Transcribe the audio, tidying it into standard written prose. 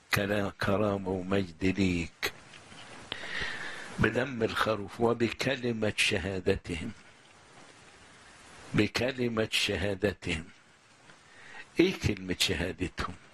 كرامة ومجد ليك بدم الخروف وبكلمة شهادتهم. بكلمة شهادتهم. ايه كلمة شهادتهم؟